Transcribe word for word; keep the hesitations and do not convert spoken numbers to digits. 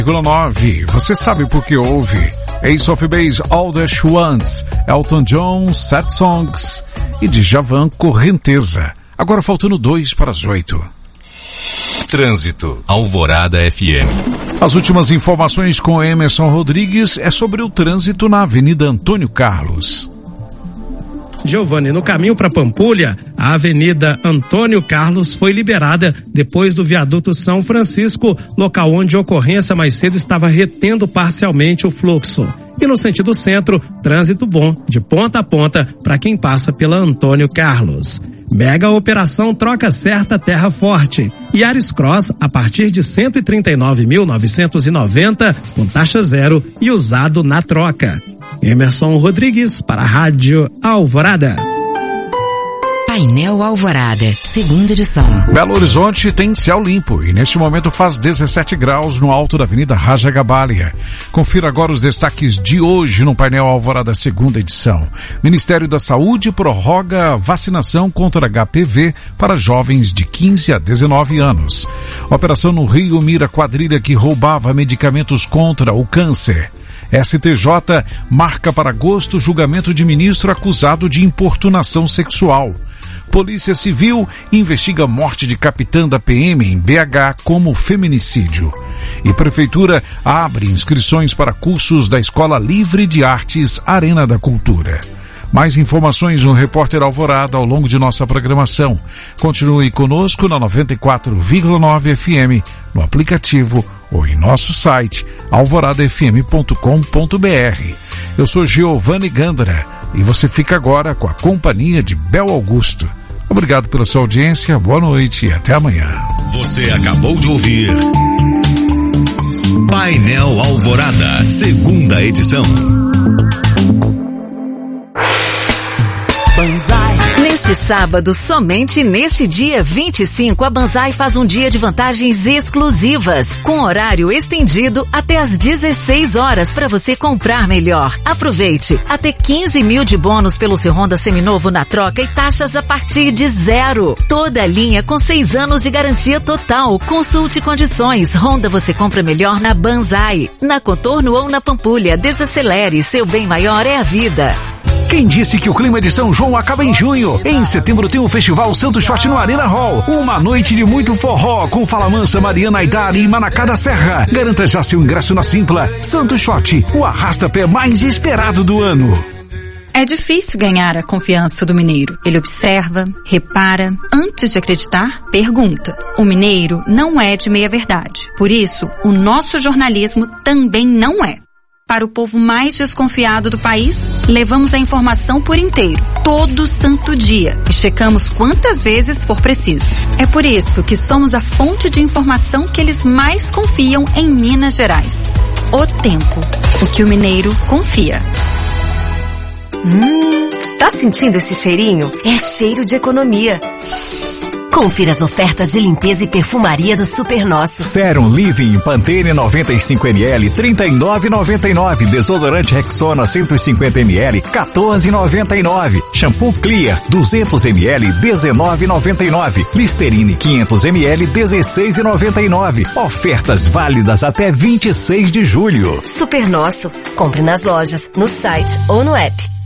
nove. Você sabe por que ouve? Ace of Base, All That She Wants, Elton John, Sad Songs e Djavan, Correnteza. Agora faltando dois para as oito. Trânsito, Alvorada F M. As últimas informações com Emerson Rodrigues é sobre o trânsito na Avenida Antônio Carlos. Giovanni, no caminho para Pampulha, a Avenida Antônio Carlos foi liberada depois do viaduto São Francisco, local onde a ocorrência mais cedo estava retendo parcialmente o fluxo. E no sentido centro, trânsito bom, de ponta a ponta, para quem passa pela Antônio Carlos. Mega operação Troca Certa Terra Forte. Yaris Cross a partir de cento e trinta e nove mil novecentos e noventa, com taxa zero e usado na troca. Emerson Rodrigues para a Rádio Alvorada. Painel Alvorada, segunda edição. Belo Horizonte tem céu limpo e neste momento faz dezessete graus no alto da Avenida Raja Gabalia. Confira agora os destaques de hoje no Painel Alvorada, segunda edição. Ministério da Saúde prorroga vacinação contra H P V para jovens de quinze a dezenove anos. Operação no Rio mira quadrilha que roubava medicamentos contra o câncer. S T J marca para agosto julgamento de ministro acusado de importunação sexual. Polícia Civil investiga a morte de capitã da P M em B H como feminicídio. E Prefeitura abre inscrições para cursos da Escola Livre de Artes Arena da Cultura. Mais informações no Repórter Alvorada ao longo de nossa programação. Continue conosco na noventa e quatro vírgula nove F M, no aplicativo ou em nosso site alvorada f m ponto com ponto b r. Eu sou Giovanni Gandra e você fica agora com a companhia de Bel Augusto. Obrigado pela sua audiência, boa noite e até amanhã. Você acabou de ouvir Painel Alvorada, segunda edição. Neste sábado, somente neste dia vinte e cinco, a Banzai faz um dia de vantagens exclusivas, com horário estendido até às dezesseis horas para você comprar melhor. Aproveite, até quinze mil de bônus pelo seu Honda seminovo na troca e taxas a partir de zero. Toda a linha com seis anos de garantia total. Consulte condições. Honda você compra melhor na Banzai, na Contorno ou na Pampulha. Desacelere, seu bem maior é a vida. Quem disse que o clima de São João acaba em junho? Em setembro tem o Festival Santo Shot no Arena Hall. Uma noite de muito forró com Fala Mansa, Mariana Aidari e Manacá da Serra. Garanta já seu ingresso na Simpla. Santo Shot, o arrasta-pé mais esperado do ano. É difícil ganhar a confiança do mineiro. Ele observa, repara, antes de acreditar, pergunta. O mineiro não é de meia-verdade. Por isso, o nosso jornalismo também não é. Para o povo mais desconfiado do país, levamos a informação por inteiro, todo santo dia, e checamos quantas vezes for preciso. É por isso que somos a fonte de informação que eles mais confiam em Minas Gerais. O Tempo, o que o mineiro confia. Hum, tá sentindo esse cheirinho? É cheiro de economia. Confira as ofertas de limpeza e perfumaria do Super Nosso. Serum Living Pantene noventa e cinco mililitros, trinta e nove reais e noventa e nove centavos. Desodorante Rexona cento e cinquenta mililitros, quatorze reais e noventa e nove centavos. Shampoo Clear duzentos mililitros, dezenove reais e noventa e nove centavos. Listerine quinhentos mililitros, dezesseis reais e noventa e nove centavos. Ofertas válidas até vinte e seis de julho. Super Nosso. Compre nas lojas, no site ou no app.